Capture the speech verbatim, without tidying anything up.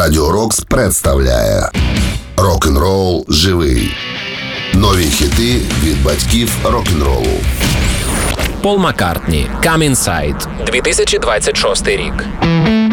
Радіо Рокс представляє Рок-н-рол живий. Нові хіти від батьків рок-н-ролу. Пол Маккартні, Come Inside, дві тисячі двадцять шостий рік.